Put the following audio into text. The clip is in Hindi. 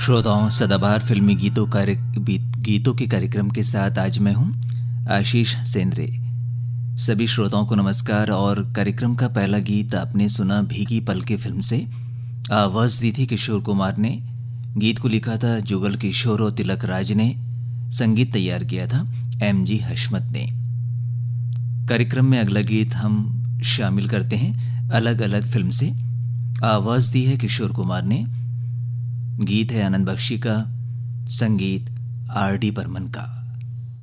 श्रोताओं, सदाबहार फिल्मी गीतों के कार्यक्रम के साथ आज मैं हूं आशीष सेंद्रे। सभी श्रोताओं को नमस्कार। और कार्यक्रम का पहला गीत आपने सुना भीगी पलके फिल्म से। आवाज दी थी किशोर कुमार ने, गीत को लिखा था जुगल किशोर और तिलक राज ने, संगीत तैयार किया था MG हशमत ने। कार्यक्रम में अगला गीत हम शामिल करते हैं अलग अलग फिल्म से। आवाज दी है किशोर कुमार ने, गीत है आनंद बख्शी का, संगीत RD बर्मन का।